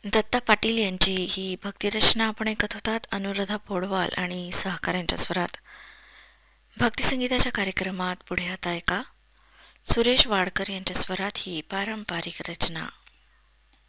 दत्ता पाटील यांची ही भक्तिरचना आपण ऐकत होतात अनुराधा पौडवाल आणि सहकाऱ्यांच्या स्वरात. भक्तिसंगीताच्या कार्यक्रमात पुढे आता ऐका सुरेश वाडकर यांच्या स्वरात ही पारंपरिक रचना.